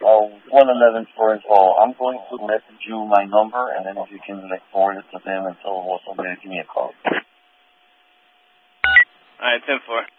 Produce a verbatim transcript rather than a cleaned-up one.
uh, one eleven for info. I'm going to message you my number, and then if you can like forward it to them and tell somebody to give me a call. All right, ten four.